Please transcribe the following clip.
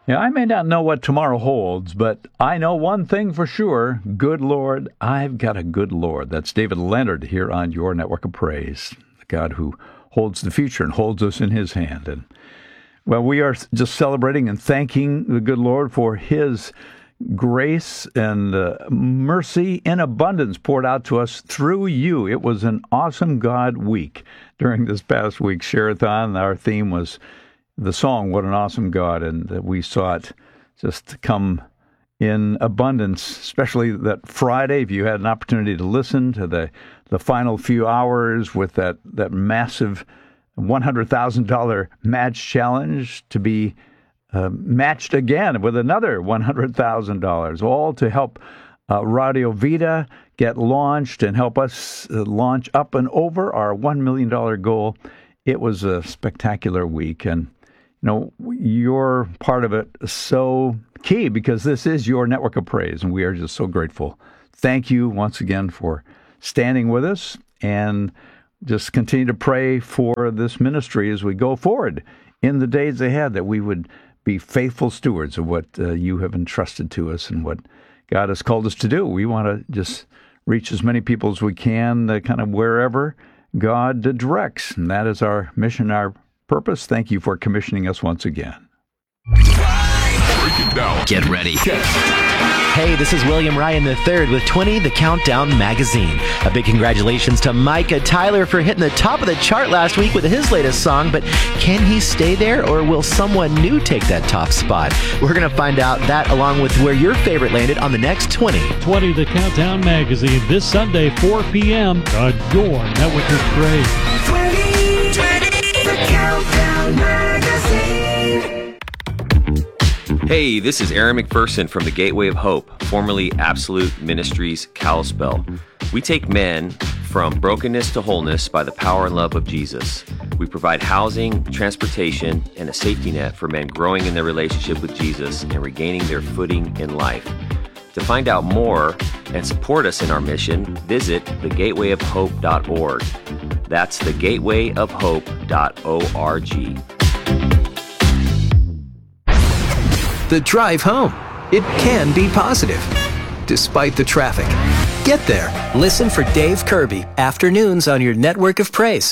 Yeah, I may not know what tomorrow holds, but I know one thing for sure. Good Lord, I've got a good Lord. That's David Leonard here on your Network of Praise, the God who holds the future and holds us in his hand. And well, we are just celebrating and thanking the good Lord for his grace and mercy in abundance poured out to us through you. It was an awesome God week. During this past week's Share-a-thon, our theme was the song, What an Awesome God, and we saw it just come in abundance, especially that Friday. If you had an opportunity to listen to the final few hours with that massive $100,000 match challenge to be matched again with another $100,000, all to help Radio Vida get launched and help us launch up and over our $1 million goal. It was a spectacular week, and your part of it is so key because this is your Network of Praise, and we are just so grateful. Thank you once again for standing with us, and just continue to pray for this ministry as we go forward in the days ahead, that we would be faithful stewards of what you have entrusted to us and what God has called us to do. We want to just reach as many people as we can, kind of wherever God directs, and that is our mission, our purpose. Thank you for commissioning us once again. Break it down. Get ready. Hey, this is William Ryan III with 20 The Countdown Magazine. A big congratulations to Micah Tyler for hitting the top of the chart last week with his latest song, but can he stay there, or will someone new take that top spot? We're going to find out that, along with where your favorite landed on the next 20. 20 The Countdown Magazine, this Sunday, 4 p.m. on your Network of Praise. 20 The Countdown Magazine. Hey, this is Aaron McPherson from the Gateway of Hope, formerly Absolute Ministries Kalispell. We take men from brokenness to wholeness by the power and love of Jesus. We provide housing, transportation, and a safety net for men growing in their relationship with Jesus and regaining their footing in life. To find out more and support us in our mission, visit thegatewayofhope.org. That's thegatewayofhope.org. The drive home. It can be positive, despite the traffic. Get there. Listen for Dave Kirby, afternoons on your Network of Praise.